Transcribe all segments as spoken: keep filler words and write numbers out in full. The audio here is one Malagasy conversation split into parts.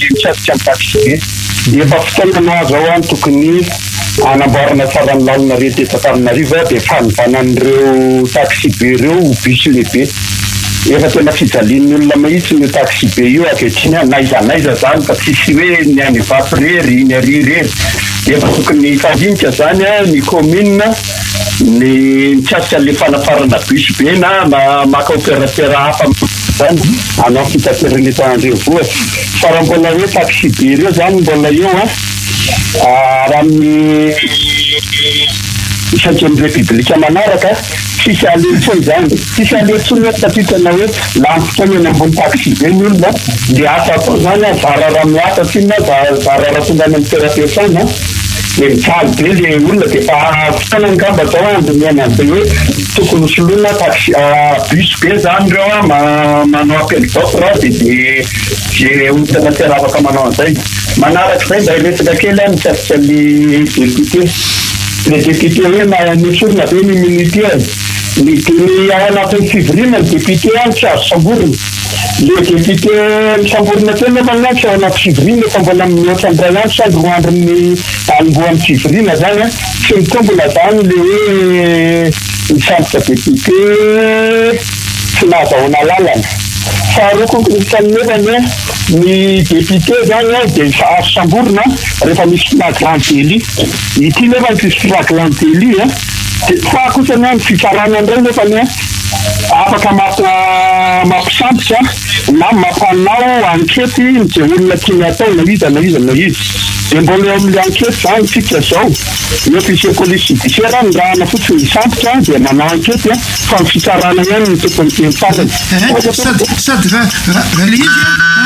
mitsarika ny taxi be efa fotoana azo ao any tokony anamboarana tsara ny lalana rehetra eto Antananarivo dia fanofanan'ireo taxi be ireo bus lehibe efa tena fijalian'ny olona mahitsy ny taxi be io ankehitriny naizanaiza zany fa tsisy hoe ny any vapirery ny ary rery efa tokony fandinika zany a ny commune ny mitsarika le fanafarana bus be na maka opérateur hafa zany anao fitaterana eto Andravoatsy fa raha mbola hoe taxi be ireo zany mbola eo a raha amin'ny cinquième république manaraka sisy aletsony zany sisy aletsony hoe satria tena hoe lampotoana eny ambony taxi be ny olona le asa atao zany a vara raha miasa tsina vara raha tonga any amin'ny toeram-piasana le mitsaly be le olona dia fa fotoana angamba atao andromiana an'izay hoe tokony soloina taxi bus be zany ireo a manao appel d'offre dia dia olona tena afaka manao an'izay manaraka izay mba resaka kely a mitsarika le député le député hoe nisorona be ny minity ny dimy ao anatin'ny fivoriana ny député any tsy azo samborina le député misamborina teo nefa ny tsy ao anaty fivoriana efa mbola mihoatra ny ray andro sady roa andro ny anombohan'ny fivoriana zany a tsy mitombola zany le hoe misandoka député tsy nahazahoana lalana faharoa kokonisany nefany ny député zany a dia azo samborina rehefa misy flagrant délit ity nefa ny misy flagrant délit a dia fa kosany ny fitsarana indray nefany a afaka mampisambotra na mampanao ankety izay olona tiany atao na iza na iza na izy dia mbola eo amin'ny ankety zany tsika zao ny officier police judiciaire ny rahana fotsiny misambotra dia manao ankety a fa ny fitsarana ihany ny tokony teny farany sady raha le izy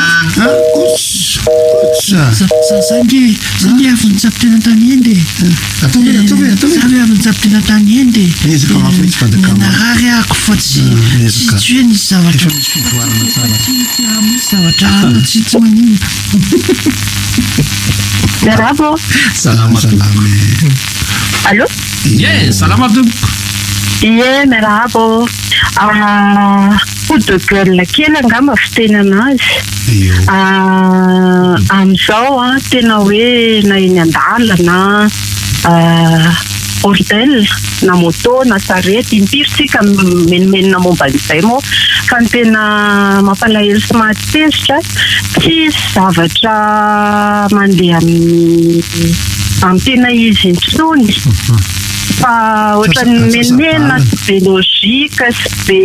Sandy, Sandy avy nitsapitena tany ende. Atao hoe, atao hoe, atao hoe. Sandy avy nitsapitena tany ende. Ezaka mahafaitsy fandakana. Narary ako fa tsy tsy tsy hoe nisy zavatra. Efa misy fivoarana tsara. Tsy misy zavatra tsy tsy manino. Bravo. Salama salama. Allô? Yeah, salama tu. Yeah, bravo. Ah, coup de gueule kely angamba fiteny anazy. Ah, amizao a tena hoe na eny andalana ah hôtel na moto na sarety impiritsika menomenona momba an'izay moa fa ny tena mampalahelo sy mahatezitra tsy zavatra mandeha amin'ny amin'ny tena izy intsony fa ohatran'ny menmena sy be lôzika sy be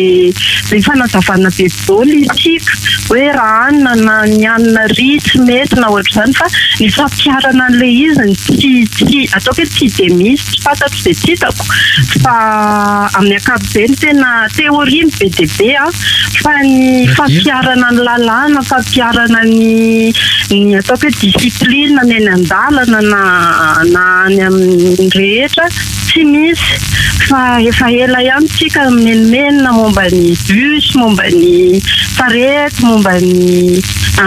be fanazavana be politika hoe raha anina na ny anina ry tsy mety na ohatra izany fa ny fampiarana an'ilay izy tsy tsy ataoko hoe tsy dia misy tsy fantatro dia tsy hitako fa amin'ny ankapobeny tena teoria ny be dia be a fa ny fampiarana ny lalàna fampiarana ny ny ataoko hoe discipline ny eny an-dalana na na ny amin'ny rehetra tsy misy fa efa ela ihany tsika menomenona momba ny bus momba ny sarety momba ny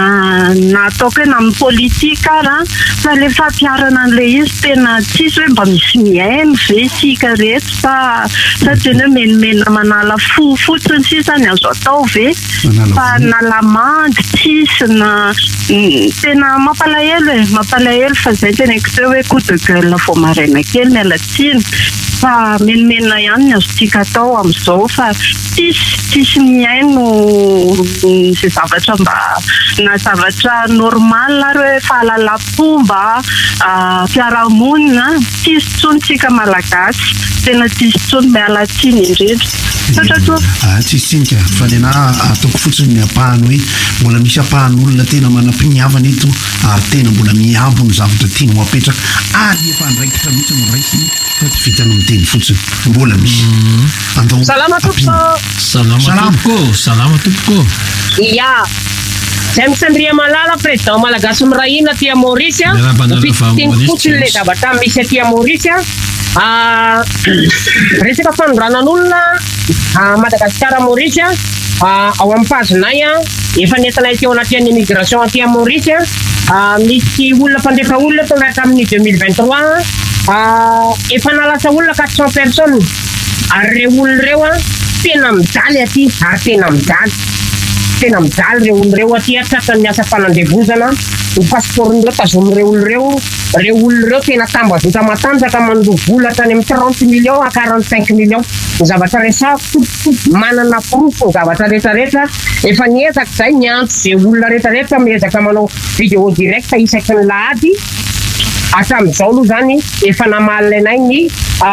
na ataoko hoe na amin'ny politika ara fa le fampiarana an'ilay izy tena tsisy hoe mba misy mihaino ve sika rehetra fa sa tena hoe menomenona manala fo fotsiny sisany azo atao ve fa nalamandy tsisy na tena mampalahelo e mampalahelo fa zay tena ko teo hoe coup de gueule vao maraina kely miala tsiny fa menomenona ihany ny azontsika atao amin'izao fa tsisy tsisy mihaino izay zavatra mba na zavatra normal ary hoe fahalalam-pomba fiarahamonina tsisy tsony tsika malagasy tena tsisy tsony miala tsiny indrindra tsisy tsinika fa ny ana ataoko fotsiny ny apahany hoe mbola misy apahan'olona tena manam-piniavana eto ary tena mbola miabo ny zavatra tiany ho apetraka ary efa andraikitra mihitsy miraisiny fa tsy vitany miteny fotsiny mbola misy andao salama tompoko salama tompoko salama tompoko ia zay misandria malala président malagasy mirahina aty Maurice teny fotsiny le zavatra misy aty Maurice a resaka fanondranan'olona a Madagasikara Maurice ao amin'ny pazinay a efa nentinay teo anaty any immigration aty Maurice a misy olona mpandefa olona tao anaty amin'ny deux mille vingt-trois a efa nalasa olona quatre cents personnes ary reo olona reo a tena mijaly aty ary tena mijaly tena mijaly reo olo reo aty tratran'ny asa fanandevozana ny passeportreo tazom'ireo olo reo reo olo reo tena tambazota matanjaka mandoa vola tany amin'ny trente millions à quarante-cinq millions ny zavatra resako manana profo ny zavatra rehetrarehetra efa niezaka zay niantso zay olona rehetrarehetra miezaka manao vidéo direct isaky ny lahady hatramin'izao aloha zany efa namalinay ny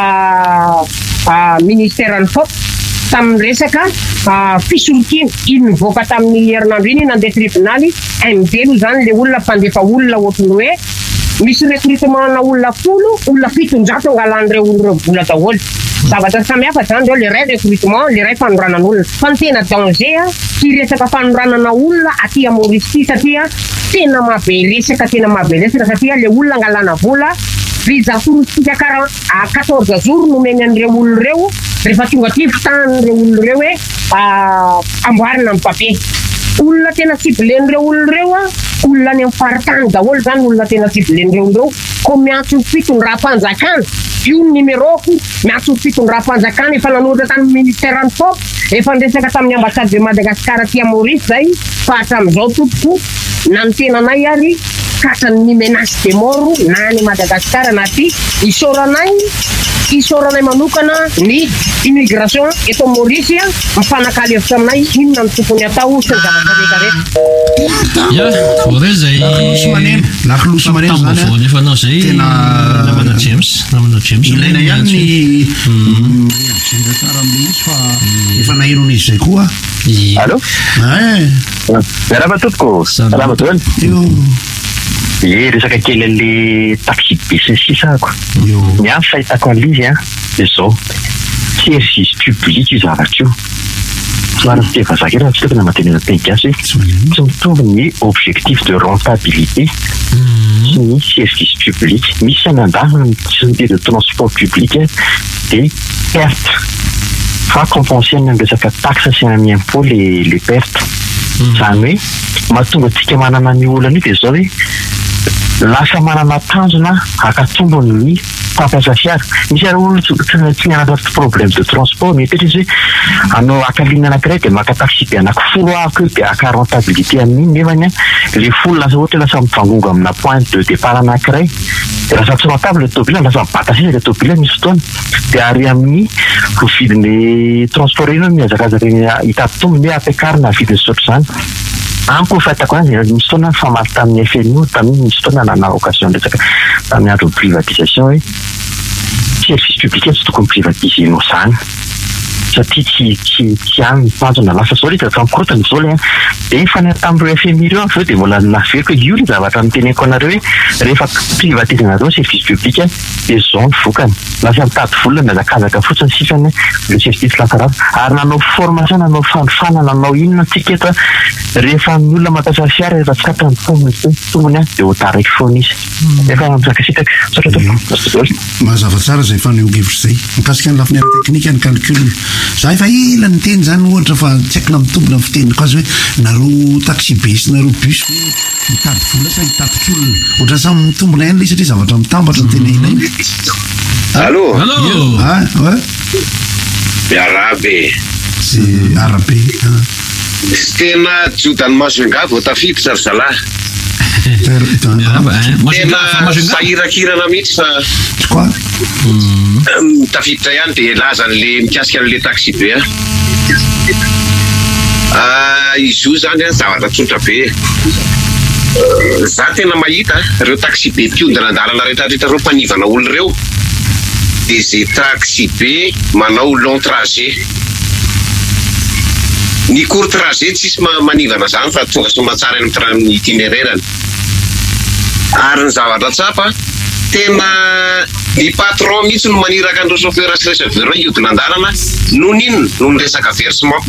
ministère ny fop tamin'ny resaka fisolokiana iny nivoaka tamin'ny herinandro iny nandeha tribunaly M D aloha zany le olona mpandefa olona ohatrany hoe misy recrutement na olona folo olona fitonjato angalan'ireo olona vola daholo zavatra samihafa zany reo le ray recrutement le ray fanoranan'olona fa ny tena danger ty resaka fanoranana olona aty Maurice ty satria tena mabe resaka tena mabe resaka satria le olona angalana vola visa touristique à quatorze jours nomeny an'ireo olona reo rehefa tonga ty fitan'ireo olona reo hoe amboarina amin'ny papier olona tena ciblen'ireo olona reo a olona any amin'ny faritany daholo zany olona tena ciblen'ireo olona reo ko miantso fitondram-panjakana io numeroko miantso fitondram-panjakana efa nanoratra tamin'ny ministère ny fop efa niresaka tamin'ny ambassade de Madagascar aty Maurice zay fa hatramin'izao tompoko na ny tenanay ary katran'ny menace de mort na ny Madagascar na ty isoranay isoranay manokana ny immigration eto Maurice mifanakaly hevitra aminay inona ny tokony atao sy ny zavatra rehetrarehetra. Ya, vore zay lakolosy maneno zany vao nefa anao zay namana James namana James ilaina ihany ny tsara amin'izy fa efa nahiron'izy zay koa. Allô? Eh. Miarahaba tompoko. Salama toany. Io. Ie, resaka kely an'le taxi B C sisako. Ny amin'ny fahitako an'izy a de zao service public io zavatra io. Somary miteva zaka raha tsy tokony mantenena teny gasy tsy mitovy ny objectif de rentabilité sy ny service public. Misy any andafana ny société de transport public de perte fa compenser ny resaka taxe sy ny impôt les les pertes. Zany hoe mahatonga antsika manana ny olana io de zao hoe lasa manana tanjona hakatombony ny mpampiasa fiara. Misy ary olona tsy mianatra problème de transport mety izy hoe anao akaliana anankiray de maka taxi be anankifolo ako de aka rentabilité amin'iny nefany le folo lasa ohatra lasa mivangongo amina pointe de départ anankiray de lasa tsy rentable le tobile lasa mibata sisa le tobile misy fotoana de ary amin'ny vidiny transport ino miazakazaka hitady tombony hoe ampiakarina vidiny sotra zany. Amiko fahitako azy misy fotoana famaly tamin'ny F N O tamin'ny misy fotoana nana occasion resaka tamin'ny andro privatisation hoe service public tsy tokony privatisenao zany satria tsy tsy tsy any tanjona lasa zao le zavatra mikorotana zao le de fanay tamin'ireo F M I reo avy eo de mbola naveriko io le zavatra miteneko anareo hoe rehefa privatisena service public de zao ny vokany lasa mitady vola miazakazaka fotsiny sisany le service lakarava ary nanao formation nanao fanofana nanao inona tsika eto rehefa ny olona mampiasa fiara rehefa tsy tratra ny tombony tombony a de ho taraiky foana izy efa mizakasitaka satra to mazava tsara zay fanehonkevitra zay mikasika ny lafiny teknika ny calcul za efa ela ny teny zany ohatra fa tsy haiko na mitombona ny fiteniko azy hoe nareo taxi be sy nareo bus hoe mitady vola sa hitapitra olona ohatra sa mitombona ihany le satria zavatra mitambatra ny tena ilaina. Allô? Allô? Ah, ouais. Miarabe. C'est arabe. Sy tena jodany Majunga vao tafiditra ry zalahy. Tena sahirakirana mihitsy fa quoi? Tafiditra ihany de lazan'le mikasika an'le taxi be a izy io zany a zavatra tsotra be. Za tena mahita reo taxi be mpiodana andalana rehetrarehetra reo mpanivana olo reo de zay taxi be manao long trajet. Ny court trajet tsisy manivana zany fa tonga somatsara amin'ny itinérairany. Ary ny zavatra tsapa tena ny patron mihitsy no maniraka andreo chauffeur sy receveur iodina andalana noho n'inona noho ny resaka versement.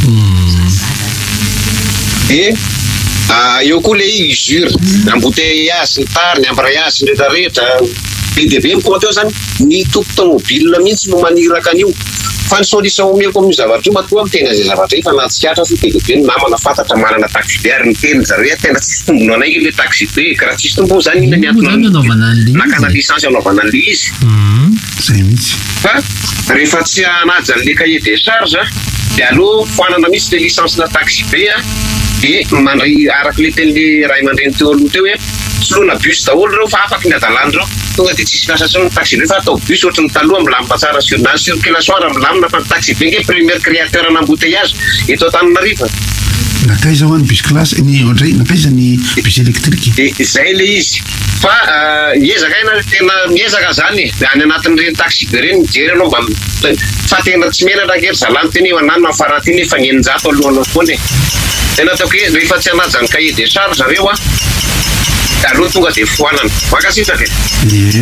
E eo koa le usure embouteillage, tary, ny embrayage rehetrarehetra be de be mikoa teo zany ny tompo tomobile mihitsy no maniraka an'io. Fa ny solution omeko amin'io zavatra io matoa mitena zay zavatra io fa na tsiatra sy be de be ny namana fantatra manana taxi be ary ny teny zareo tena tsisy tombona anay le taxi be ka raha tsisy tombo zany ina ny antony nakana licence anaovana an'le izy. Zay mihitsy. Fa rehefa tsy anaja an'le cahier de charge de aloha foanana mihitsy le licence na taxi be a dia mandray arak'ilay tenyle ray aman-dreny teo aloha teo hoe soloana bus daholo reo fa afaka ny adalan'ny reo tonga dia tsisy miasa tsony taxi reo fa atao bus ohatry ny taloha milamina tsara sur na circulation raha milamina fa ny taxi be nge premier créateur an'embouteillage eto Antananarivo. Nakaiza ho any bus classe ny ohatray nakaiza ny bus électrique dia izay le izy fa miezaka aina tena miezaka zany any anatin'ireny taxi be reny mijery anao mba fa tena tsy menatra ankery zalany teny eo anany mafarantiny efa nyenjato alohanao foana e tena ataoko hoe rehefa tsy anaja ny cahier de charge reo a aloha tonga dia foanana makasitraka e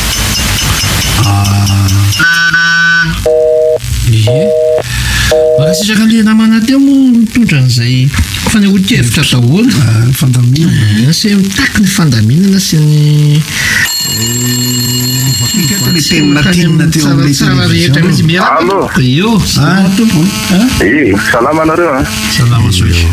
ie makasitraka le namana teo moa mitondra an'izay fanehoan-kevitra daholo fandaminana sy mitaky ny fandaminana sy ny tsara rehetra mihitsy miaraka io e salama anareo a salama soky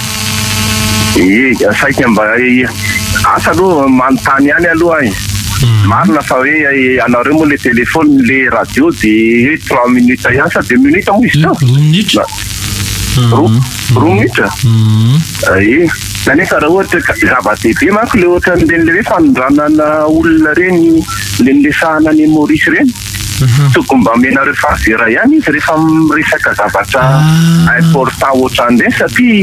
e saika mba asa aloha manontany ihany aloha ay marina fa hoe anareo moa le telefone le radio dia hoe trois minutes iasa deux minutes moa izy ta roa minitra roa minitra e kanefa raha ohatra zava-dehibe manko le ohatra n'ireny le hoe fanondranana olona reny le nilesahana ny Maurice reny tokony mba menareo fahazera ihany izy rehefa miresaka zavatra important ohatran'ireny satria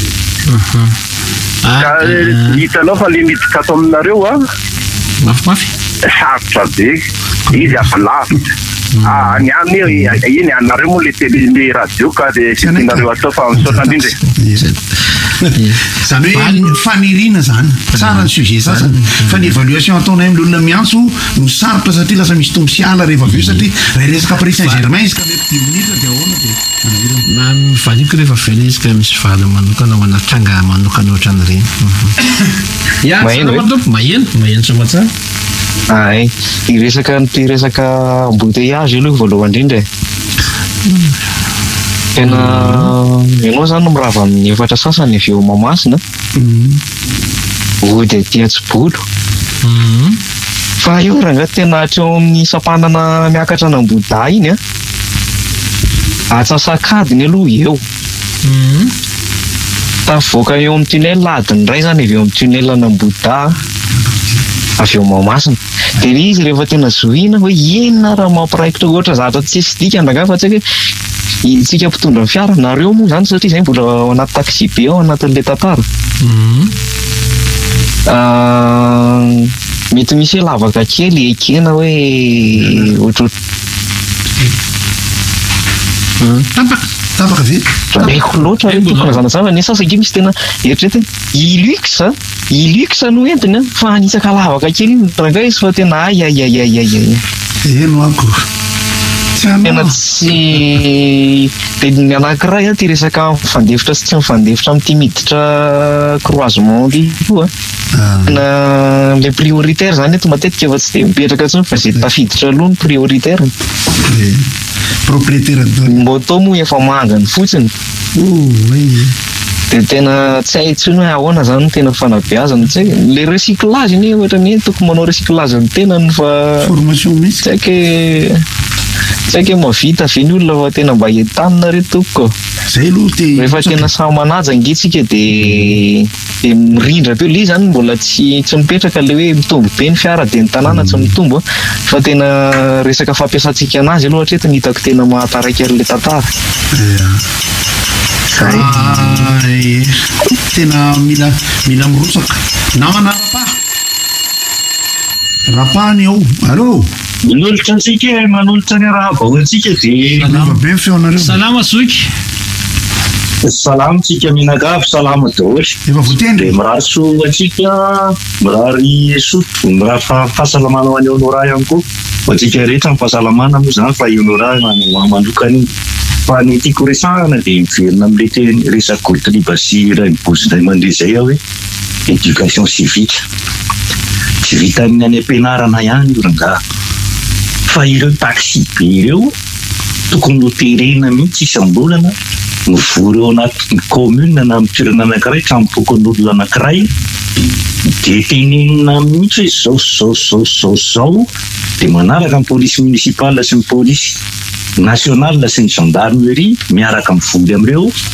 ka hitanao fa le midika ato aminareo a mafimafy sarotra be izy avalavitra ny any iny anareo moa le tele le radio ka dia tianareo atao fa misaotra indrindra zany hoe fanirina zany tsara ny sujet sasany fa ny évaluation ataonay amin'olona miantso no sarotra satria lasa misy tombo sy ala rehefa aveo satria raha resaka Paris Saint-Germain izy ka mety dix minitra dia ahoana dia mivaliko rehefa vela izy ka misy vala manokana ho ana tranga manokana ohatran'ireny ia salamatompo maheno maheno somatsara ay iresaka ny resaka embouteillage aloha voalohany indrindra tena ianao zany mirava amin'ny efatra sasany avy eo Mahamasina ody aty Antsibolo fa io raha angaty tena hatreo amin'ny sampanana miakatra an'Ambohidahy iny a Antsasakadiny aloha eo tavoaka eo amin'ny tunnel ladiny ray zany avy eo amin'ny tunnel an'Ambohidahy avy eo Mahamasina dia izy rehefa tena zohina hoe enina raha mampiraikitra ohatra zavatra tsisy dika andraka fa tsy hoe itsika mpitondra ny fiara nareo moa zany satria izay mbola ao anaty taxi be ao anatin'le tantara mety misy lavaka kely ekena hoe ohatro tapaka tapaka ve aiko loatra hoe tokony zana zany ny sasakely misy tena eritreretiny ilux ilux no entiny fa anisaka lavaka kely iny ranga izy fa tena ay ay ay ay ay eno ako tena tsy dia ny anankiray a ty resaka mifandefitra sy tsy mifandefitra amin'ity miditra croisement ly io a na le prioritaire zany eto matetika efa tsy dia mipetraka tsony fa zay tafiditra aloha ny prioritaire propriétaire moto moa efa mangany fotsiny dia tena tsy hay tsony hoe ahoana zany no tena fanabeazana tsy hay le recyclage iny ohatra ny tokony manao recyclage ny tenany fa formation misy tsy haike tsy haike mavita ve ny olona fa tena mba entanina reto toko zay aloha te rehefa tena samy manaja angetsika dia dia mirindra be le zany mbola tsy tsy mipetraka le hoe mitombo be ny fiara dia ny tanàna tsy mitombo fa tena resaka fampiasantsika anazy aloha hatreto ny hitako tena mahataraiky ary le tantara tena mila mila mirosaka namana rapa rapany ao allo manolotra antsika manolotra ny raha vahoantsika dia be feonareo salama zoky salama tsika minagavy salama daholo efa voatendry mirary so atsika mirary sotro mirary fahasalamana ho any honora ihany koa atsika rehetra ny fahasalamana moa zany fa honora mandokany fa ny tiako resahana dia miverina amin'le teny resaka golitolibasy ray mibozy ray mandeha zay aho hoe éducation civique tsy vita amin'ny any ampianarana ihany io rangaha fa ireo taxi be ireo tokony hoterena mihitsy isam-bolana mivory eo anatin'ny commune na amin'ny toerana anankiray tranobokon'olona anankiray dia tenenina mihitsy hoe zao zao zao zao zao dia manaraka ny polisy municipale sy ny polisy nationale sy ny gendarmerie miaraka mivory amin'ireo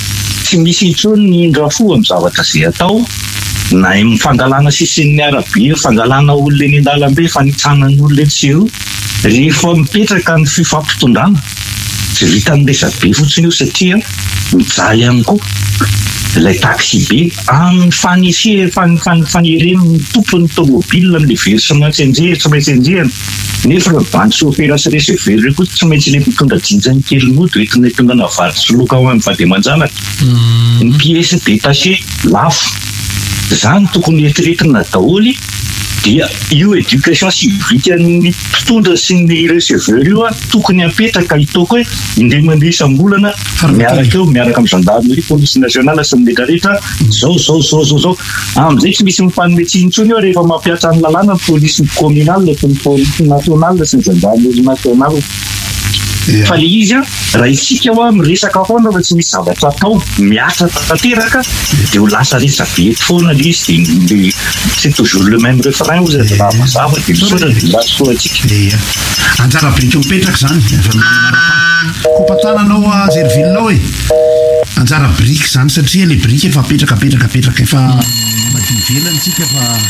tsy misy intsony ny indrafo amin'ny zavatra izay atao na mifangalana sisin'ny arabe mifangalana olona eny an-dalambe fanitsanany olona tsy io rehefa mipetraka ny fifampitondrana tsy vita ny resabe fotsiny io satria mijaly ihany koa ilay taxi be amin'ny fanisy faneren'ny tompony tomobile amin'ilay very tsy maintsy enjehana tsy maintsy enjehana nefa ny bandy sofera sy resy very ireo koa tsy maintsy ilay mitondra jinjany kely modo entina hitondana vary sy loka ao amin'ny vady aman-janaka ny pièce détaché lafo izany tokony etiretina daholy dia io éducation civique ny mpitondra sy ny receveur io tokony apetraka hitoko hoe indray mandeha isam-bolana miaraka eo miaraka amin'ny gendarmerie police nationale sy ny rehetrarehetra zao zao zao zao zao amin'izay tsy misy mifanome tsintsony eo rehefa mampiatra ny lalàna ny police communale ny police nationale sy ny gendarmerie nationale fa le izy a raha isika ho miresaka foana fa tsy misy zavatra atao miatra tanteraka dia ho lasa resabe foana le izy dia c'est toujours le même refrain ozy raha mazava dia misaotra dia lasa foa atsika anjara biriky mipetraka zany kopatananao a zervillenao e anjara biriky zany satria le biriky efa apetraka apetraka apetraka efa madio velany tsika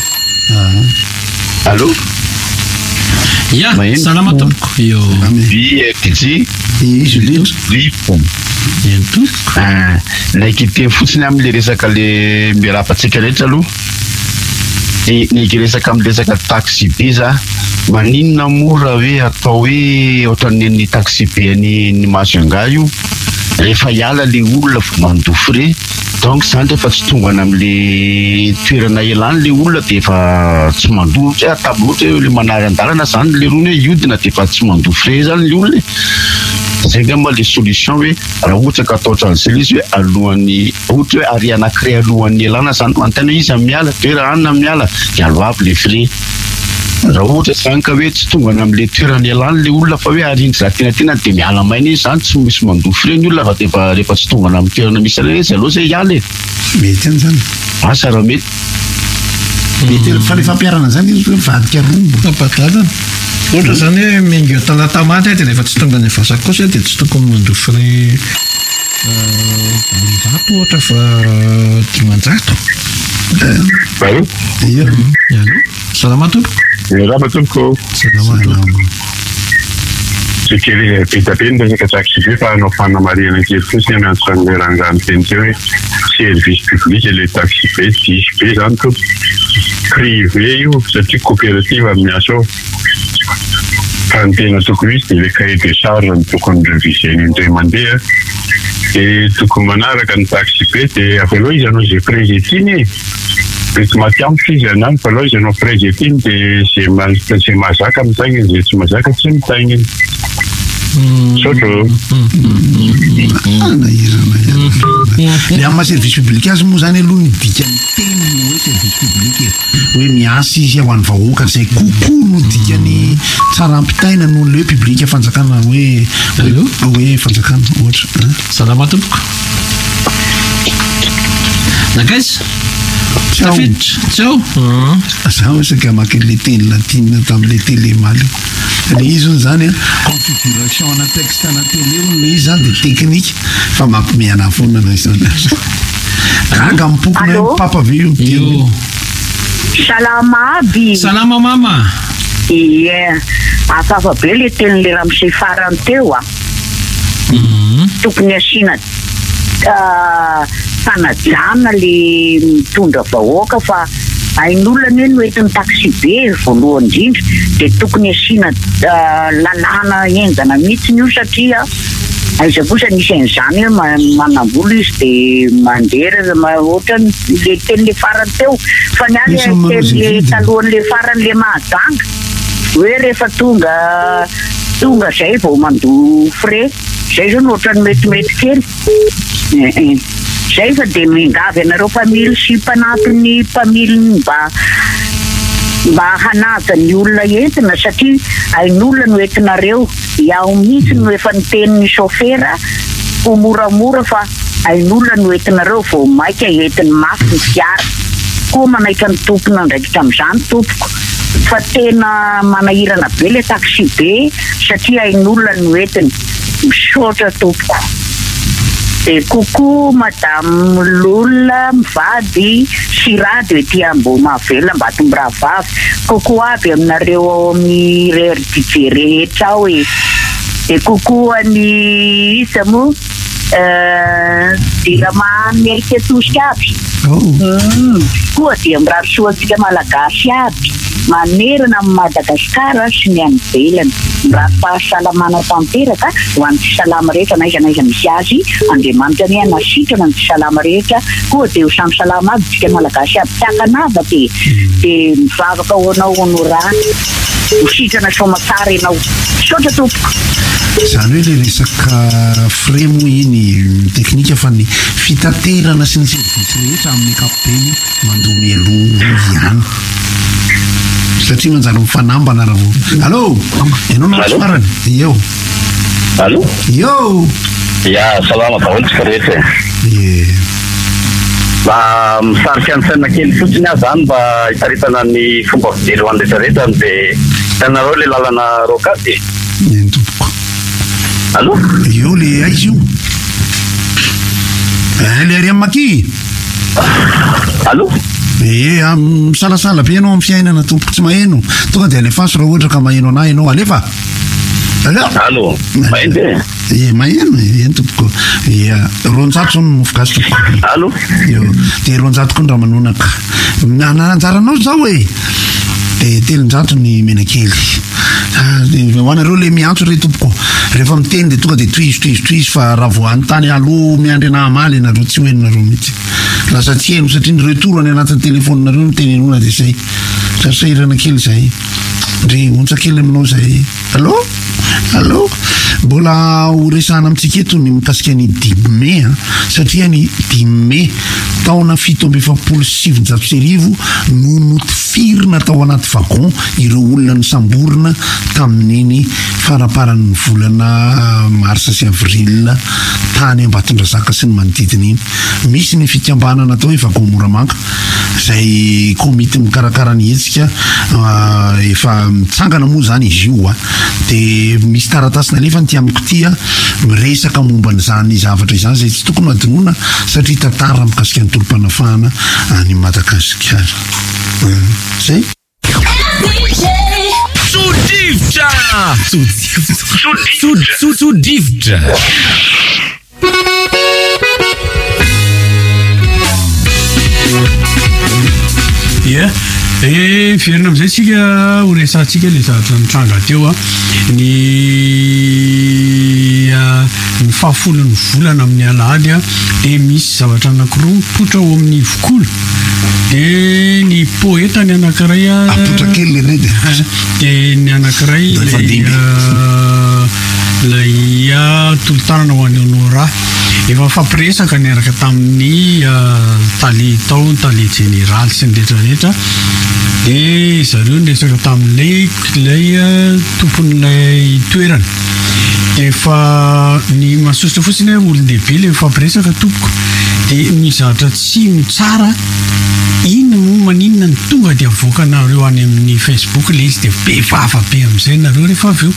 fa allo ya salama tompoko io vi tiji izy lindro lipo eny tompoko naikite fotsiny amin'le resaka le miarapatsika rehetra aloha naiky resaka amin'ny resaka taxi be za maninona mora hoe atao hoe ohatran'ny taxi be ny Masanga io rehefa hiala le olona mandofo re donc zany rehefa tsy tongana amin'le toerana elany le olona dia efa tsy mandofo tsy atabo loatra le manary an-dalana zany le rony hoe iodina dia efa tsy mandofo re zany le olona zay ngamba le solution hoe raha ohatra ka atao ohatran'izay izy hoe alohan'ny ohatra hoe ary anankiray alohan'ny elana zany mantena izy miala toera anina miala dia alo aby le frais raha ohatra zany ka hoe tsy tongana amin'le toerany elany le olona fa hoe arindry raha tena tena dia miala maina izy zany tsy misy mandofo re ny olona fa dia rehefa tsy tongana amin'ny toerana misy reny izy aloha zay hiala e mety any zany asa raha mety mety fa rehefa ampiarana zany izy hoe vadika rombo tapatalana ohatra zany hoe mingo tanatamaty dia rehefa tsy tonga ny vasakosa dia tsy tokony mandofo re vato ohatra fa dimanjato iyo salama tompoko salama tompoko salama tompoko sekely betabe ny resaka taxi be fa anao fanamariana kely fotsiny amy antsoan'le randrano teny teo hoe service public le taxi be disy be zany to privé io satria coopérative amin'ny aso fa ny tena tokony izy dia le cahier de charge ny tokony reviseny indray mandeha dia tokony manaraka ny taxi be dia avaloha izy anao zay prégetiny mety matiampy izy anany fa aloha izy anao prégetiny dia zay mazaka mitainginy zay tsy mazaka tsy mitainginy sotro ana irana le amin'ny service public azy moa zany aloha nidika ny teniny hoe service public e hoe miasa izy ho an'ny vahoaka zay kokoa no dikany tsara ampitaina noho le hoe public fanjakana hoe hoe fanjakana ohatra salama tompoko nakaiza tafiditra tsao za osaka maka le teny latine tam'le télé maly le izy ony zany a configuration ana texte ana télé ony le izy zany de technique fa mampimiana fonana izany gaga mipokona papa ve io io salama aby salama mama ie afafa be le teny le ramose farany teo a tokony asiana fanajana le mitondra vahoaka fa ain'olona eny hoentin'ny taxi be voalohany indrindra dia tokony asiana lalàna engana mihitsiny io satria aiza kosa nisy an'izany hoe manam-bola izy dia mandeha ohatra le teny le farany teo fa ny any teny le talohan'le farany le mahadanga hoe rehefa tonga tonga zay vao mandoa frais zay zao no ohatrany metimety kely zay fa dia mingavy anareo mpamily sy mpanatiny mpamiliny mba mba hanaja ny olona entina satria ain'olona no entinareo iaho mihitsy no efa nitenin'ny chauffeur ho moramora fa ain'olona no entinareo vao maika entiny mafy ny fiara koa manaika ny tompona ndraikitra amin'izany tompoko fa tena manahirana be le taxi be satria ain'olona no entiny misaotra tompoko de coucou madame Lola mivady Sirado ety ambo mavela Mbatomboravavy. Coucou aby aminareo amin'ny R D J rehetra ao e. De coucou any iza mo euh dirama Amerika tosika aby. Oh. Mm. Koa dia mirary soantsika malagasy aby. Manerana amin'ny Madagasikara sy ny any ivelany. Mirary fahasalamana tanteraka ho an'ny tsy salama rehetra na iza na iza misy azy. Andriamanitra ny anasitrana ny tsy salama rehetra. Koa dia ho samy salama aby tsika malagasy aby. Takanava dia dia mivavaka ho anao honorana. Ho sitrana soamatsara ianao. Saotra tompoko. Zany hoe le resaka fremo iny teknika fa ny fitaterana sy ny service rehetra amin'ny kapiteny mandomy aloha ihany satria manjary mifanambana raha vo. Allo, ianao na farany? Eo. Allo? Eo. Ya, salama baolitsika rehetra. Ie. Mba misarika an-tsaina kely fotsiny aho zany mba hitaritana ny fomba fijery ho an'ny rehetrarehetra dia hitanareo le lalana rokady. Eny tompoko. Allo? Eo le aizy io. Eh, le ary amin'ny maki. Allo? Eh, misalasala be ianao amin'ny fiainana tompoko tsy maheno. Tonga dia alefaso raha ohatra ka maheno anahy ianao. Alefa. Allo? Allo? Maheno e? Eh, maheno eny tompoko. Eh, roanjato no mofogasy tompoko. Allo? Eo, dia roanjato koa ny raha manonaka. Nananjaranao zao e. Dia telonjato ny menakely. Ho anareo le miantso re tompoko. Rehefa miteny dia tonga dia toizy toizy toizy fa raha vao anontany aloha miandry ana amaly ianareo tsy hoeninareo mihitsy. Lasa tsy heno satria ny retour any anatin'ny telefoninareo no tenenona dia izay. Sasairana kely izay. Ndre ontsa kely aminao izay. Allo? Allo? Mbola ho resahana amintsika eto ny mikasika ny dimy mai satria ny dimy mai taona fito amby efapolo sy sivinjato sy arivo no notifirina tao anaty vagon ireo olona ny samborina tamin'iny faraparan'ny volana marsa sy avril tany Ambatondrazaka sy ny manodidina iny. Misy ny fikambanana atao hoe vagon Moramanga izay komity mikarakara ny hetsika efa mitsangana moa zany izy io a dia misy taratasy nalefany ty amiko tia miresaka momba n'izany zavatra izany izay tsy tokony adinoina satria tantara mikasika ny tolom-panafahana any Madagasikara. Zay? Tsodivitra! Tsodivitra! Tsodivitra! Ia, e fierina amin'izay tsika ho resantsika le zavatra nitranga teo a ny ny fahafolon'ny volana amin'ny alahady a dia misy zavatra anankiroa mipotra ao amin'ny vokolo dia ny poeta ny anankiray a apotra kely le redy dia ny anankiray lay a tolotanana ho an'ny honora efa fampiresaka niaraka tamin'ny tali tao ny tali général sy ny rehetrarehetra dia zareo niresaka tamin'ilay lay tompon'ilay toerana efa ny masosotra fotsiny hoe olon-dehibe le fampiresaka tompoko dia ny zavatra tsy mitsara iny mo maninona ny tonga dia avoaka nareo any amin'ny Facebook le izy dia be vava be amin'izay nareo rehefa avy eo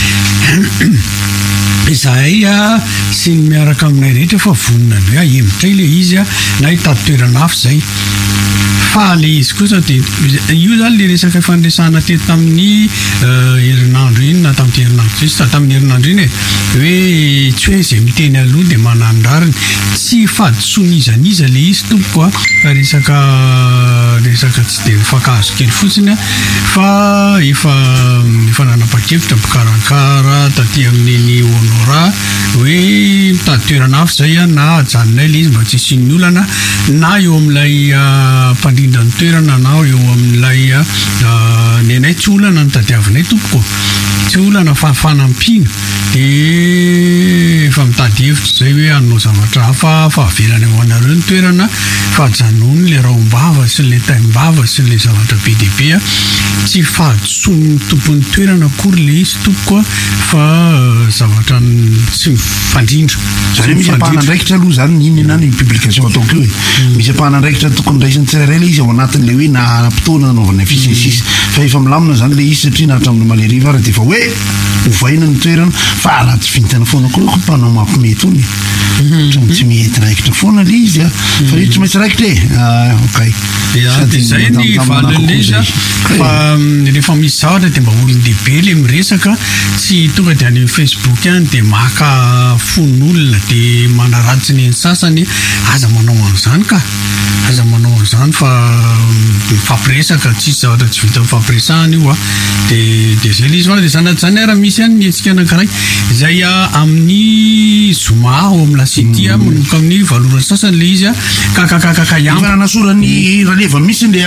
izahay a sy ny miaraka aminay rehetra fa vonina ny hoe ahemotray le izy a na hitady toerana hafa izay fa le izy kosa dia io zany le resaka fandresahana teto tamin'ny herinandro iny na tamin'ny herinandro iny tamin'ny herinandro iny e hoe tsy hoe izay miteny aloha dia manandrariny tsy fadisonizaniza le izy tompoko a fa resaka resaka tsy dia mifakazo kely fotsiny a fa efa efa nanapa-kevitra mpikarakara taty amin'ny honora hoe mitady toerana hafa izay a na ajanonay le izy mba tsy hisian'ny olana na eo amin'ilay mpandrindra ny toerana na eo amin'ilay ny anay tsy olana ny tadiavinay tompoko tsy olana fa fanampiana dia efa mitady hevitra izay hoe anao zavatra hafa fa avelany ao anareo ny toerana fa ajanony le rahombava sy le taimbava sy le zavatra be deabe a tsy fahadsoany tompon'ny toerana akory le izy tompokoa fa zavatra tsy mifandrindra zany misy ampahanandraikitra aloha zany iny na ny publication ataoko io e misy ampahanandraikitra tokony raisiny tsirairay le izy ao anatin'le hoe naharam-potoana anaovana fisisisy fa efa milamina zany le izy satria nahatra amin'ny maleriva ara de fa hoe hovaina ny toerana fa raha tsy vintana foana koa mpanao mampimety ony tsy mety raikitra foana le izy a fa io tsy maintsy raikitra e okay de zay ny valin'le izy a fa rehefa misy zavatra de mba olon-dehibe le miresaka tsy tonga de any Facebook any de maka fon'olona de manaratsy ny sasany aza manao an'izany ka aza manao an'izany fa mifampiresaka tsisy zavatra tsy vita mifampiresahana io a de de zay le izy fa de zanaty zany ara misy any nietsika anankiray zay a amin'ny zoma ao amin'ny lasety a manomboka amin'ny valorany sasany le izy a kakakakaka ihany fa nasorany raleva misy le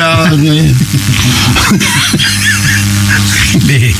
be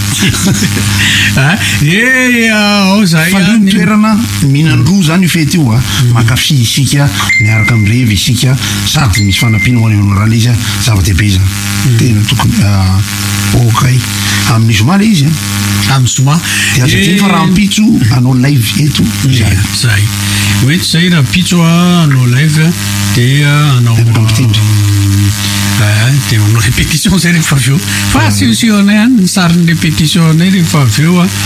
e ao zay fa toerana mihinan-droa zany io fety io a makafy isika miaraka amrevy isika sady misy fanampiana ho any amin'ny raha le izy a zava-dehibe zany tena tokony okay amin'ny zoma le izy a amin'ny zoma de azatiny fa raha mpitso anao live eto zay zay oety zay raha mpitso a anao live de anao ampitindry de manao répétition zay rehefa avy eo fa siosio anay any ny sariny répétition anay rehefa avy eo a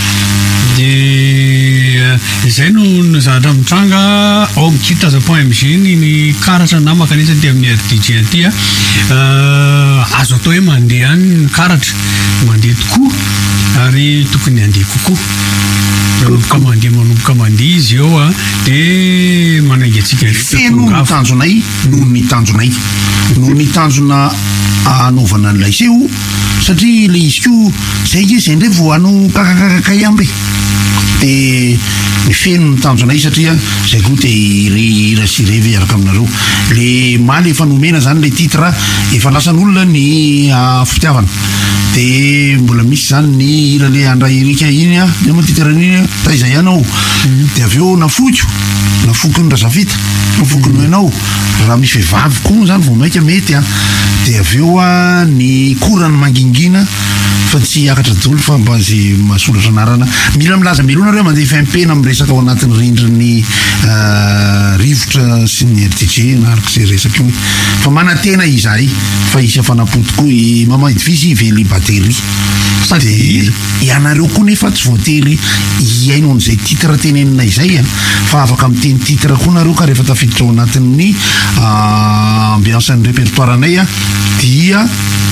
de zay no no zavatra mitranga ao mikitaza point mg ny ny karatra na makanisa ty amin'ny R D J aty a azo atao hoe mandeha any ny karatra mandeha tokoa ary tokony andeha kokoa manomboka mandeha manomboka mandeha izy eo a de manainga atsika feno ny tanjonay noho ny tanjonay noho ny tanjona anaovana n'lay seo satria le izy ko zay izy zay ndray vo ano kakakakakay ambe de ny feno ny tanjonay satria zay koa de ira sy revy araka aminareo le maly efa nomena zany le titre efa lasan'olona ny fitiavana de mbola misy zany ny ira le andra irika iny a de mo titre iny taizay ianao de avy eo nafoko nafoko ny razavita nafoko no ianao raha misy vehivavy koa zany vo maika mety a de avy eo a ny korany mangingina fa tsy akatra dolo fa mba zay mahasolatra anarana mila milaza milona reo mandeha fiampena miresaka ao anatin'ny rindriny rivotra sy ny R D J na araka zay resaka io fa manatena izay fa isy afanapoty koa i mama idivisy ively batery de ianareo koa nefa tsy voatery iaino an'izay titre teneninay zay a fa afaka miteny titre koa nareo ka rehefa tafiditra ao anatin'ny ambiance ny répertoire anay a dia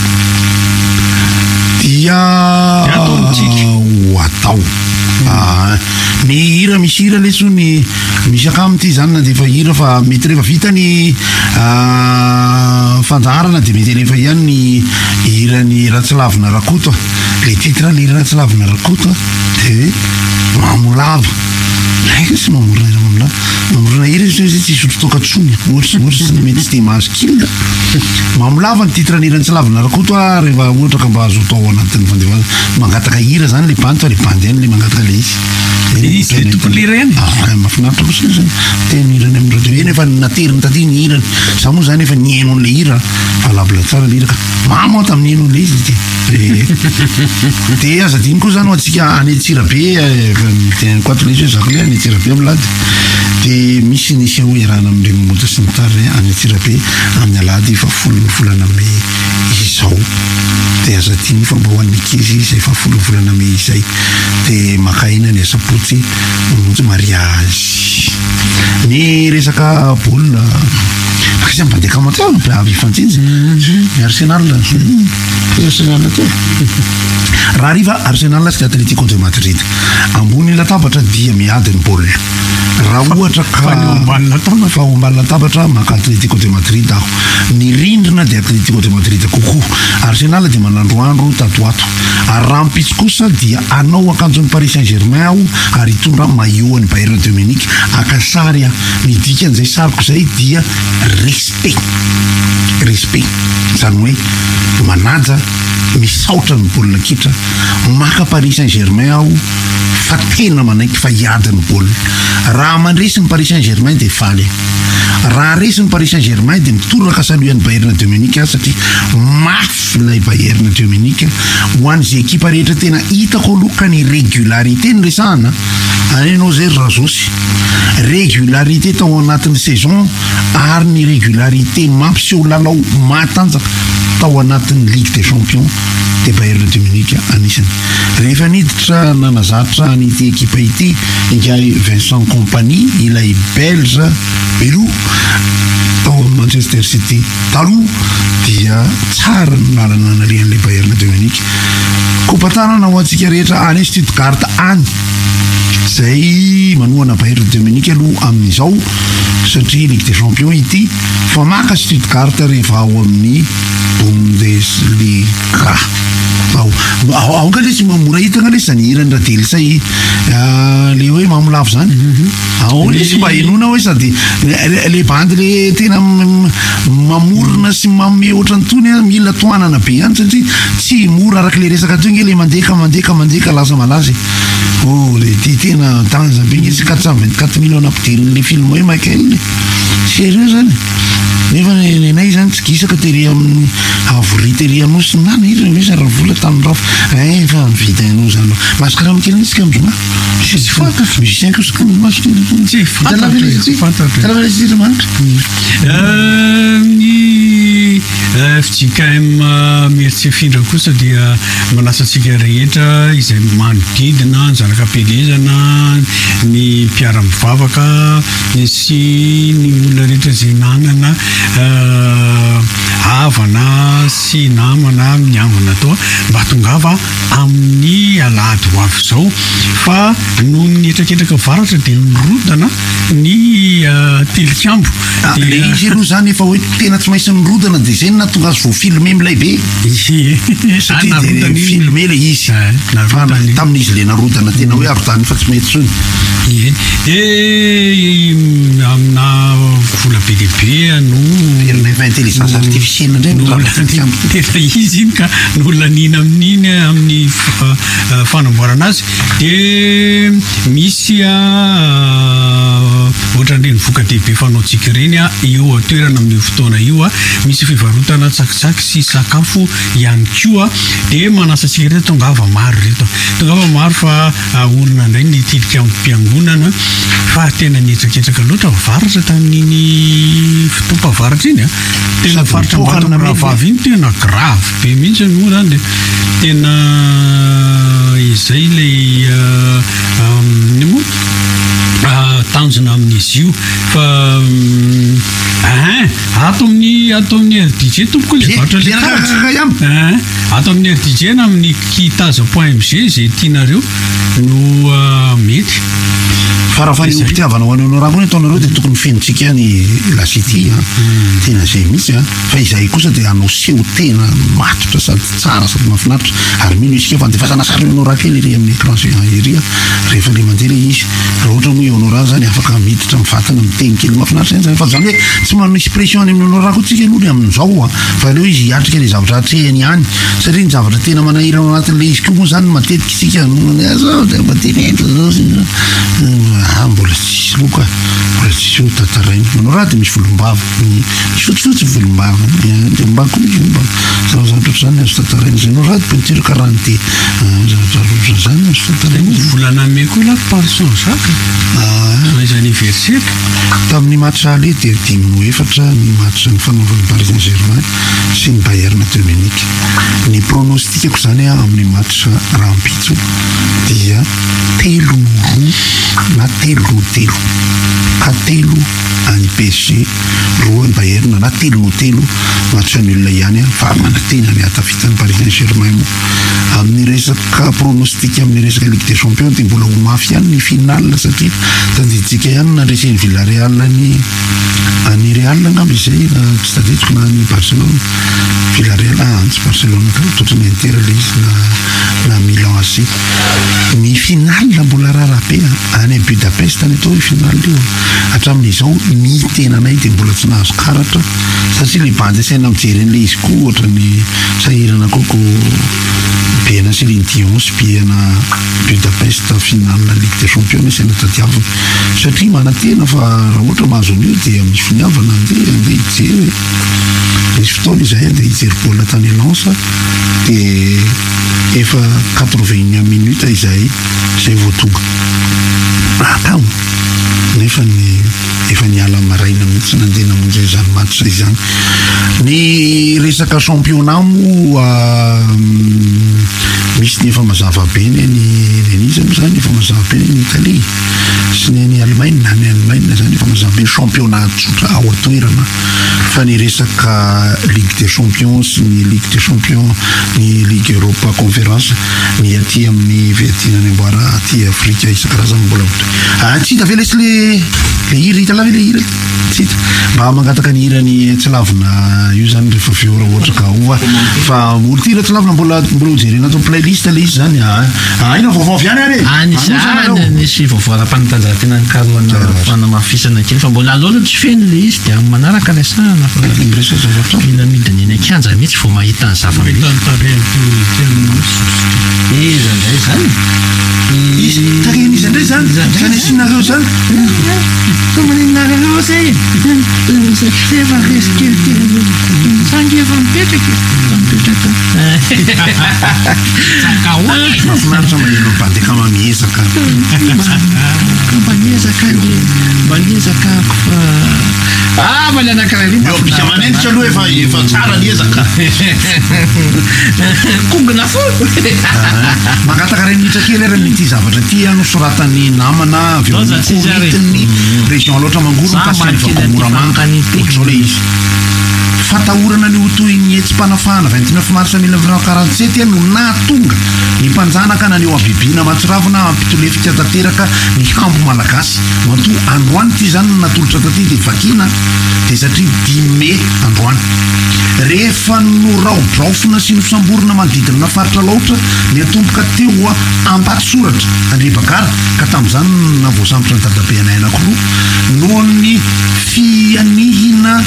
dia ho atao ny hira misy hira leso ny misy akamity zany na de fa hira fa mety rehefa vita ny fanjaharana de mety rehefa ihany ny hira ny Ratsilavina Rakoto le titre le hira Ratsilavina Rakoto de mamolava aika sy mamorona mamolava mamorona hira zay tsy sotro tokatrony ohatsy ohatsy mety tsy de mahazo kilda mamolava ny titre ny hira Ratsilavina Rakoto a rehefa ohatra ka mba azo atao anatin'ny fandevana mangataka hira zany le bandy fa le bandy any le mangataka le izy izy le tompony lera ihany mahafinaritra kosa zany teny hirany amin'ny radio eny efa nateriny taty ny hirany za moa zany efa niaino an'le hira fa labla tsara le hira ka mamo tamin'ny haino an'le izy de de azadiny koa zany ho atsika any Antsirabe teny quato le izy zako le any Antsirabe amilady de misy nisy hoe irana amin'ireny mota sy ny tariny any Antsirabe amin'ny alady fa folo volana me izao de azadiny fa mba hoan'ny ankizy zay fa folo volana me izay de makaina ny asapotsy monjy mariage ny resaka baolina akasy ambandeka matao avy fantsijy ny Arsenal Arsenal to raha riva Arsenal sy Atletico de Madrid ambony latabatra dia miady ny baolina raha ohatra ka fa ombalina tabatra maka Atletico de Madrid aho ny rindrina de Atletico de Madrid kokoa Arsenal de manandroandro tatoato ary raha mpitsy kosa dia anao akanjon'ny Paris Saint-Germain aho ary hitondra maillot ny Bayern de Munich akasary a midika an'izay sariko zay dia respect respect zany hoe manaja misaotra ny baolina kitra maka Paris Saint-Germain aho fa tena manaiky fa hiady ny baolina raha mandresy ny Paris Saint-Germain dia faly raha resy ny Paris Saint-Germain dia mitoraka saluhan'ny Bayern de Munich satria mafy ilay Bayern de Munich ho an'izay ekipa rehetra tena hitako aloha ny régularité ny resahana anenao zay razosy régularité tao anatin'ny saison ary ny régularité mampiseho lalao matanjaka tao anatin'ny Ligue des Champions de Bayern de Munich anisany rehefa niditra nanazatra an'ity ekipa ity ingay Vincent Kompany ilay belge belou tao Manchester City taloha dia tsara ny lalana narihan'ilay Bayern de Munich kopatanana ho antsika rehetra any Stuttgart any zay manohana Bayern de Munich aloha amin'izao satria Ligue des Champions ity fa maka Stuttgart rehefa ao amin'ny Bundesliga ao ao ka le tsy mamora hitana le zany hirany raha delisay le hoe mamolavo zany ao le tsy mba henona hoe sady le bandy le tena mamorona sy mamme ohatrany tony mila toanana be any satria tsy mora araka le resaka toy nge le mandeka mandeka mandeka lasa malaza oh le ty tena tanjambe nge sy quatre cent vingt-quatre millions ampidirin'le film hoe Michael sérieux zany nefa nenay zany tsy gisaka tery amin'ny avory tery anao sy nana irany hoe raha vola tamin'ny rafo eh fa mividy anao zany masaka raha mikely antsika amizoma sy fantatra musicien ko saka maso tsy fantatra tsy fantatra fitsika mieritse findra kosa dia manasatsika rehetra izay manodidina zanakam-pelezana ny mpiara-mivavaka sy ny olona rehetra zay nanana havana sy namana miangona toa mba tongava amin'ny alahady ho avy zao fa noho ny etraketraka varatra dia nirodana ny tilikambo le izy aloha zany efa hoe tena tsy maintsy nirodana dia zay natonga azy vao filme milay be satria dia filme le izy tamin'izy le narodana tena hoe arodany fa tsy mety sony e amina vola be lehibe no efa intelligence artificielle ndray tena izy iny ka nolanina amin'iny amin'ny fanamboarana azy dia misy ohatran'ireny voka-dehibe fanaotsika ireny a io toerana amin'ny fotoana io a misy fivarotana tsakitsaky sy sakafo ihany koa dia manasatsika reto tongava maro reto tongava maro fa olona indray nitidika amin'ny mpiangonana fa tena nietsaketraka loatra varatra tamin'iny fotoam-pavaratra iny a tena varatra mbatomravavy iny tena grave be mihitsy moa zany dia tena izay lay ny moa tanjona amin'izy io fa ato amin'ny ato amin'ny R D G tompoko le varatra le karatra ato amin'ny R D G na amin'ny kitaza point M G zay tianareo no mety fa raha fa mpitiavana ho anao raha koa ny ataonareo dia tokony fenitsika ny lasity tena zay mihitsy a fa izay kosa dia anao seho tena matotra sady tsara sady mahafinaritra ary mino isika fandefasana sary anao raha kely ry amin'ny écran ery rehefa le mandeha le izy raha ohatra moa eo anao raha zany afaka miditra mivatana miteny kely mahafinaritra zany fa zany hoe tsy manisy pression any amin'nao raha koa tsika aloha le amin'izao a fa le hoe izy hiatrika le zavatra atrehany any satria ny zavatra tena manahirana anatin'le izy koa moa zany matetika isika zao dia matenentra zao ah mbola tsisy loka mbola tsisy ho tataraina manao raha dia misy volombava misy fotsifotsy volombava dia mbako misy volombava zavazavatra ohatr'izany azo tataraina zay nao raha dia peinture karaha ny dia zavatra ohatr'izany azo tataraina volana me koa la parson zaka izy anniversaire tamin'ny match ale dia dimy no efatra ny match ny fanaovan'ny Paris Saint-Germain sy ny Bayern de Munich ny pronostikako zany a amin'ny match rahampitso dia telo roa na telo telo ka telo any P S G roa ny Bayern na telo no telo match nul ihany fa manatena ny atafitan'ny Paris Saint-Germain moa amin'ny resaka pronostika amin'ny resaka Ligue des Champions dia mbola ho mafy ihany ny finale satria tandiditsika ihany nandreseny Villarreal ny any Real ngamba izay tsy tadidiko na ny Barcelone Villarreal ah tsy Barcelona totrany intera le izy na na Milan A C. Ny finale mbola rarabe any Budapest any atao finale io. Hatramin'izao ny tenanay dia mbola tsy nahazo karatra satria le bandy asaina mijery an'le izy koa ohatra ny sahirana koko Biana Céline Dion sy Biana Budapest finale na Ligue des Champions asaina tadiavina satria manantena fa raha ohatra mahazo an'io dia misy finiavana andeha andeha hijery misy fotoana izay andeha hijery baolina tany Lens dia efa quatre-vingt-un minutes izay izay vao tonga atao nefa ny efa niala maraina mihitsy nandeha namonjy izany match izany. Ny resaka championnat moa misy ny efa mazava be ny Venise zany efa mazava be ny Italie sy ny Allemagne na ny Allemagne zany efa mazava be championnat tsotra ao atoerana fa ny resaka Ligue des Champions ny Ligue des Champions ny Ligue Europa Conference ny aty amin'ny Vietnam amboara aty Afrika isan-karazany mbola ah tsy tavela isy le le hira hitalava le hira tsy mba mangataka ny hira ny tsy lavina io zany rehefa fiora ohatra ka ova fa olo tira tsy lavina mbola mbola jerena atao playlist le izy zany ah ina vaovao avy any ary anisany nisy vaovao ara-panatanjahantena ny karoana fanamafisana kely fa mbola aloha tsy feno le izy dia manaraka lesana fa milamidiny eny akianja mihitsy vao mahita ny zava-tare izy ndray zany izy tareny izy ndray zany zany asinareo zany manenareo zay efa resikelikely sangy efa mipetraka mipetraka mahafinaritra maneno bandeka mamiezaka mba miezaka mba miezaka fa ah mbola anankiray manendrika aloha efa efa tsara niezaka kongona fo mangataka ray minitra kely ary amin'ity zavatra ty anosoratany namana avy amin'ny région loatra mangoro Moramanga ohatrao le izy fatahorana ny otoiny etsim-panafana vingt-neuf mars mille neuf cent quarante-sept no nahatonga ny mpanjanaka na ny eo abibina matsiravina ampitolefika tanteraka ny hambo malagasy mato androany ty zany natolotra taty dia vakina dia satria dimy mai androany rehefa noraodraofina sy nosamborona manodidina na faritra loatra ny atomboka teo ambaty soratra André Bagara ka tamin'izany navoasambotra ny dadabe anay anankiroa noho ny fianihina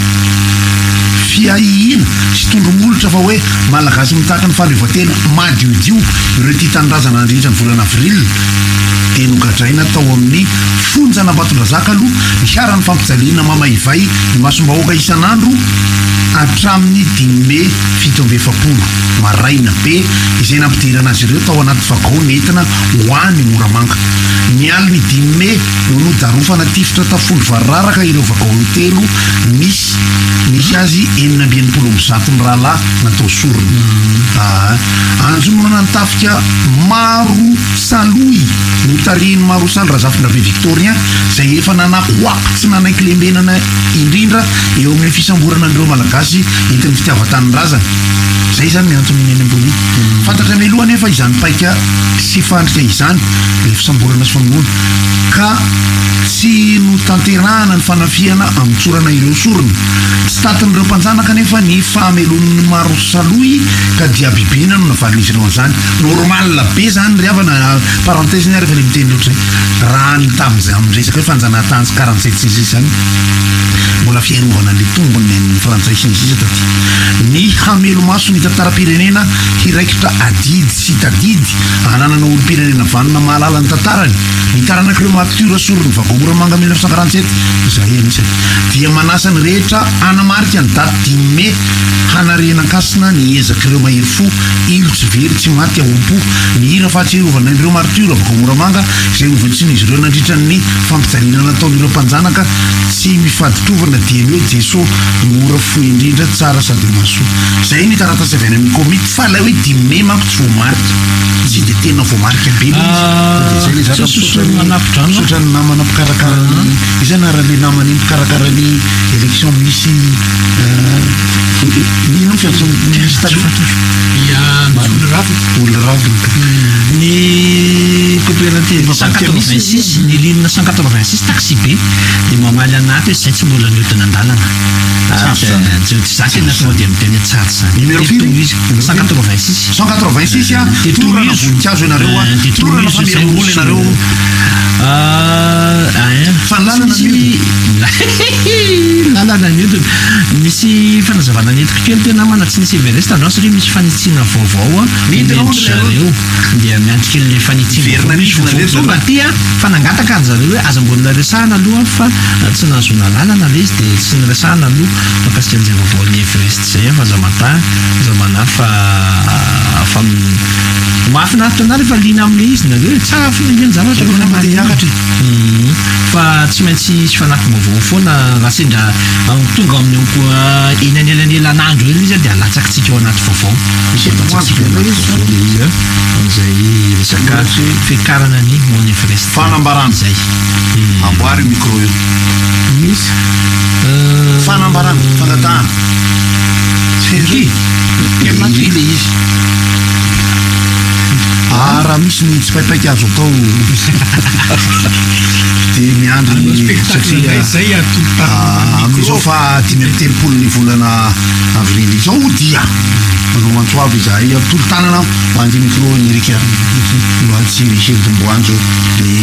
fiahihina sy tondromolotra fa hoe malagasy mitahaka ny fahaleovatena madiodio ireo ty tanindrazana andritra ny volana avril dia nogadraina tao amin'ny fonjana Batondrazaka aloha niharany fampijaliana mamaivay ny masombahoaka isan'andro hatramin'ny dimy mai fito amby efapolo maraina be izay nampidirana azy ireo tao anaty vagao nentina ho any Moramanga. Ny aliny dimy mai no nodarofana tifitra tafolo vararaka ireo vagao telo misy misy azy enina amby enimpolo amby zato ny rahalahy natao sorona anjonona nitafika Maro Saloy notarihiny Maro Saloy Razafindrabe Victorien zay efa nanakoaka tsy nanaiky lembenana indrindra eo amin'ny fisamborana andreo malagasy entin'ny fitiava-tanin-drazana zay zany miantony ny eny ambony fantatra ny aloha nefa izany paika sy fandrika izany le fisamborana sy famonoana ka tsy notanterahana ny fanafiana amitsorana ireo sorona tsy tatin'ireo mpanjanaka nefa ny fahamelon'ny Maro Saloy ka dia bibina no navalin'izy ireo an'izany normal be zany ry havana parenthèse ny rehefa le miteny loatra raha ny tamin'izay amin'resaka hoe fanjanahantany sy quarante-sept sisy zany mbola fiarovana le tombony ny frantsay sy ny sisa taty ny hamelo maso ny tantara-pirenena hiraikitra adidy sy tadidy ananana olo-pirenena vanina mahalala ny tantarany ny taranak'ireo mapitura sorony vago Moramanga mille neuf cent quarante-sept izay anisany dia manasa ny rehetra anamarika ny daty dimy mai hanarenan-kasina ny ezak'ireo mahery fo ilo tsy very tsy maty ahompo ny hira fahatsiarovana ireo martura vago Moramanga izay ovatsiny izy ireo nandritra ny fampijaliana nataon'ireo mpanjanaka tsy mifaditrovana dia ny hoe jeso mora fo indrindra tsara sady maso zay ny taratasy avy any amin'ny komity fa ilay hoe dimy mai manko tsy voamarika tsy dia tena voamarika be zay le zasotra ny namana mpikarakarany izany arale namany mpikarakarany élection misy ino fiantsomisy talo olo ravina ny tiako toerana ty cent quatre-vingt-six ny ligne cent quatre-vingt-six taxi be dia mamaly anaty hoe zay tsy mbola niodina an-dalana zasy natao dia miteny tsara zany numéro firy cent quatre-vingt-six cent quatre-vingt-six a torana voninkazo ianareo a torana famerambola ianareo fa lalana lalana niodina misy fanazavana netiko kely tena mana tsy nisy Everest andro satria misy fanitsiana vaovao a zareo dia miantso kely le fanitsiana ty a fanangataka any zareo hoe aza mbola resahana aloha fa tsy nazona lalana le izy dia tsy niresahana aloha makasika an'izay vaovaon'ny Everest zay fa zamata zamana fa fa mahafinaritra anareo fa liana amin'ilay izy nareo tsara finangeny zavatra iakatra fa tsy maintsy sy fanaky vaovao foana raha sendra tonga amin'ny inanelanelan'andro eny izy dia alatsakytsika ao anaty vaovao zay resaka fikarana ny Mont Everest fanambarana zay amboary micro io misy fanambarana fangatahana fery le izy ah raha misy ny tsy paipaiky azo atao dia miandry satria amin'izao fa dimy amby telopolo ny volana avrily izao dia manao mantsoavy izahay tolo tanana ho andy micro ny rika no antsy Michel Domboanjo